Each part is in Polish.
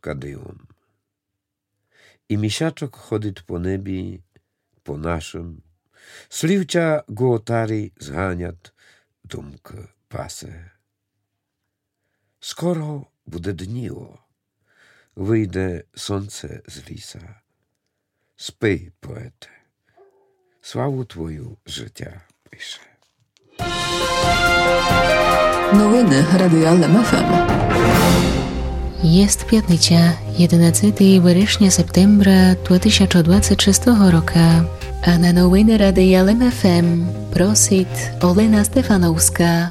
Аркадіон. І місячок ходить по небі, по нашим, слівча гуотарі зганять, думка пасе. Скоро буде дніло, вийде сонце з ліса. Спи, поете, славу твою життя пише. Новини Радіо ЛМФМ. Jest piatnicza, 11 września septembra 2026 roku, a na nowiny Radia LMFM prosit Olena Stefanowska.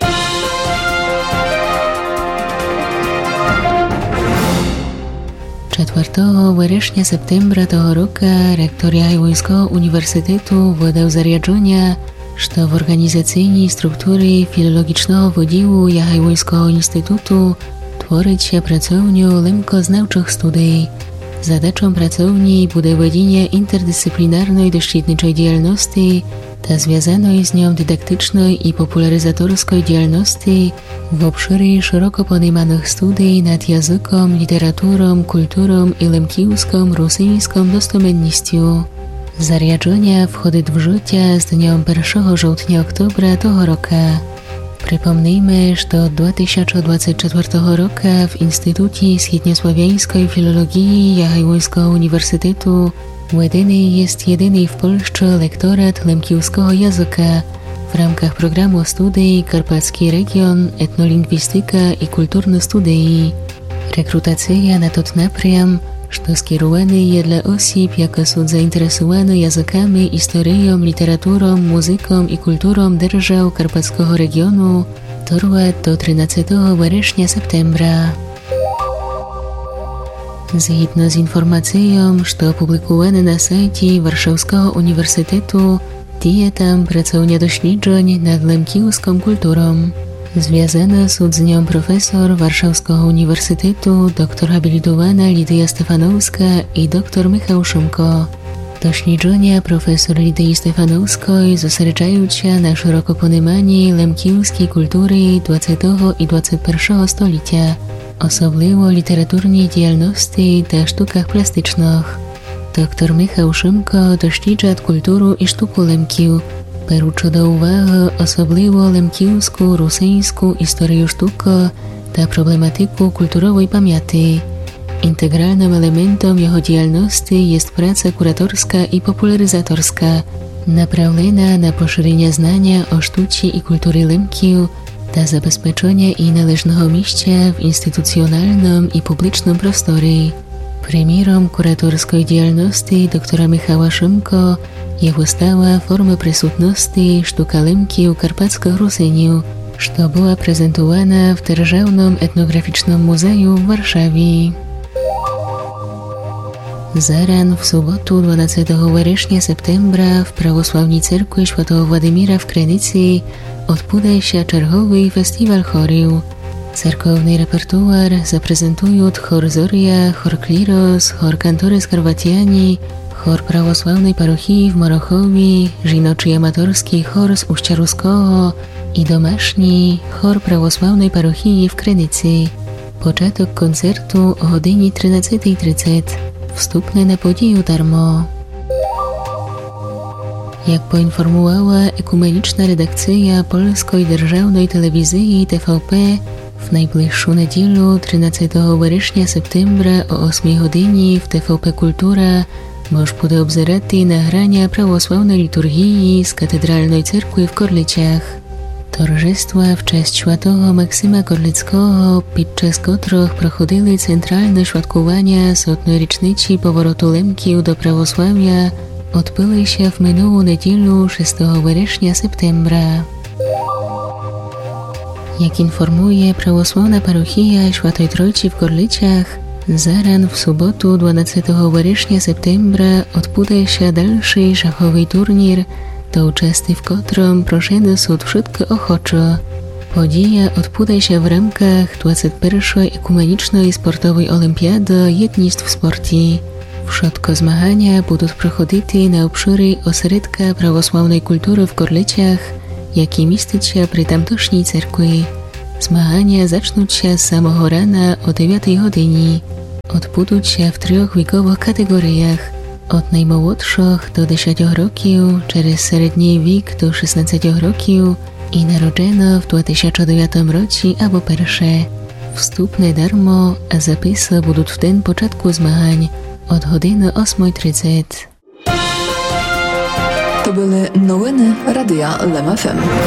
4 września septembra tego roku rektor Jahajłońskiego Uniwersytetu wydał zarządzenie, że w organizacyjnej struktury filologicznego wydziału Jahajłońskiego Instytutu tworzyć się pracownię lemkoznawczych studiów. Zadачą pracowni będzie wedienie interdyscyplinarnej doświadczeniczej działalności ta związanej z nią dydaktycznej i popularyzatorskiej działalności w obszarze szeroko pojmowanych studiów nad językiem, literaturą, kulturą i lemkijską, rosyjską dostosowannością. Zarządzenie wchodzi w życie z dniem 1 żołtnia oktobra tego roku. Przypomnijmy, że od 2024 roku w Instytucie Wschodniosłowiańskiej Filologii Jahajłońskiego Uniwersytetu jedyny w Polsce lektorat lemkijskiego języka w ramach programu studiów Karpacki Region, Etnolingwistyka i Kulturne Studii. Rekrutacja na ten napriam, że skierowany jest dla osób, jakie są zainteresowane językami, historią, literaturą, muzyką i kulturą держав Karpackiego Regionu, trwa do 13 września septembra. Zgodnie z informacją, że opublikowane na sajcie Warszawskiego Uniwersytetu, dzieje tam pracownia doświadczeń nad lemkijską kulturą. Związana z nią profesor Warszawskiego Uniwersytetu, doktor habilitowana Lidia Stefanowska i doktor Michał Szymko. Doświadczenia profesor Lidii Stefanowskiej zosredzają się na szeroko pojmowanej lemkijskiej kultury XX i XXI stulecia, osobliwo literaturnej działalności i sztukach plastycznych. Doktor Michał Szymko doświadcza kulturę i sztuku lemkiu, беручи до уваги особливо лемківську, русинську історію штуки та проблематику культурової пам'яті. Інтегральним елементом його діяльності є праця кураторська і популяризаторська, направлена на поширення знання о штуці і культурі лемків та забезпечення і належного місця в інституцjonalnym і публічному просторі. Приміром кураторської діяльності доктора Michała Szymko je wystawa Formy Prysutności Sztuka Lemkiów Karpackich Rusyniów, co była prezentowana w Державnym Etnograficznym Muzeum w Warszawie. Zaran w sobotę 12 września septembra w Prawosławnej Cerkwi Świętego Władimira w Krynicy odbędzie się czerwowy festiwal chorów. Cerkowny repertuar zaprezentują chor Zoria, chor Kliros, chor Cantores Karwatiani, chor prawosławnej parochii w Morochowie, żinoczy amatorski chor z Uścia Ruskiego i domaśni chor prawosławnej parochii w Krynicy. Początek koncertu o godzinie 13:30. Wstupne na podiju darmo. Jak poinformowała ekumeniczna redakcja Polskiej Державnej Telewizji TVP, w najbliższą niedzielę 13 września septembra o 8 godzinie w TVP Kultura można będzie obejrzeć nagrania prawosławnej liturgii z Katedralnej Cerkwi w Korlicach. Towarzystwa w cześć świętego Maksyma Korlickiego, podczas których prochodziły centralne świadkowania setnej rocznicy powrotu Lemkiów do prawosławia, odbyły się w minioną niedzielę 6 września septembra. Jak informuje prawosławna parochia Świętej Trójcy w Korlicach, zaran w sobotę 12 września septembra odbędzie się dalszy szachowy turniej, do uczestnictwa w którym proszone są wszystkie ochocze. Podija odbędzie się w ramach 21. Ekumenicznej Sportowej Olimpiady Jednictw w Sporcie. Wszystkie zmagania będą prochodzić na obszarze ośrodka prawosławnej kultury w Korlicach, jaki mieści się przy tamtejszej cerkwi. Zmagania zaczną się z samego rana o 9 godzinie. odbudуть się w 3 wiekowych kategoriach. Od najmłodszych do 10 roków, через середній вік до 16 років і народжено в 2009 році або перше. Вступ не дармо, а записи будуть в день початку змагань od godziny 8:30. To były новини Радіо LMFM.